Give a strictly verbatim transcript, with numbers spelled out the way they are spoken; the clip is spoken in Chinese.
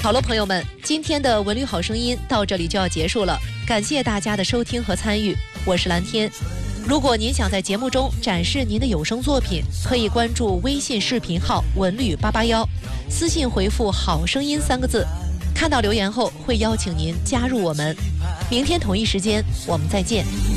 好了，朋友们，今天的文旅好声音到这里就要结束了，感谢大家的收听和参与，我是蓝天。如果您想在节目中展示您的有声作品，可以关注微信视频号文旅八八一，私信回复好声音三个字，看到留言后会邀请您加入我们。明天同一时间我们再见。